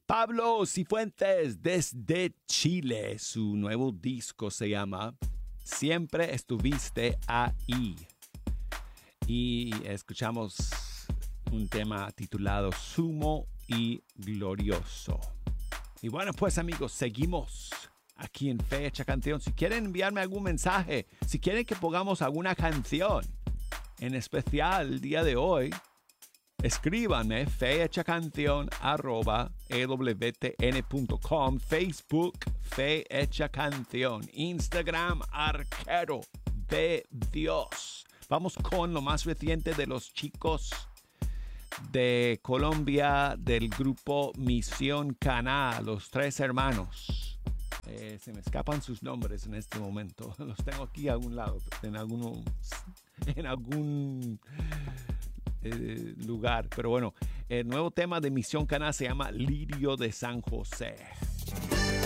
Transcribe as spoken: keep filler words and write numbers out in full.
Pablo Cifuentes desde Chile. Su nuevo disco se llama Siempre Estuviste Ahí. Y escuchamos un tema titulado Sumo y Glorioso. Y bueno, pues amigos, seguimos aquí en Fe Hecha Canción. Si quieren enviarme algún mensaje, si quieren que pongamos alguna canción en especial el día de hoy, escríbanme fehechacanción arroba e w t n punto com, Facebook Fe Hecha Canción, Instagram Arquero de Dios. Vamos con lo más reciente de los chicos de Colombia del grupo Misión Caná, los tres hermanos. Eh, se me escapan sus nombres en este momento. Los tengo aquí a algún lado, en algún, en algún eh, lugar. Pero bueno, el nuevo tema de Misión Caná se llama Lirio de San José.